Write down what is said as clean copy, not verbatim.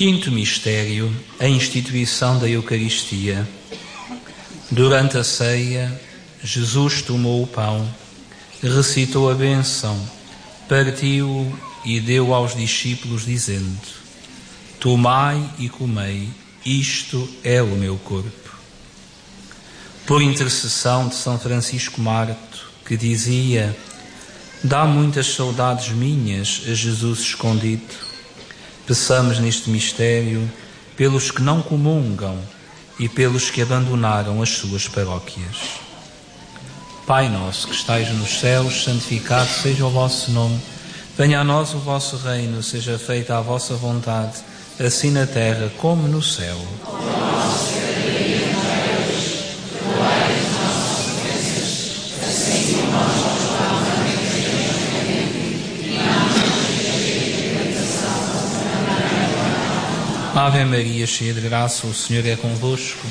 Quinto mistério, a instituição da Eucaristia. Durante a ceia, Jesus tomou o pão, recitou a bênção, partiu-o e deu aos discípulos, dizendo: Tomai e comei, isto é o meu corpo. Por intercessão de São Francisco Marto, que dizia: Dá muitas saudades minhas a Jesus escondido, peçamos neste mistério pelos que não comungam e pelos que abandonaram as suas paróquias. Pai nosso que estais nos céus, santificado seja o vosso nome. Venha a nós o vosso reino, seja feita a vossa vontade, assim na terra como no céu. Ave Maria, cheia de graça, o Senhor é convosco.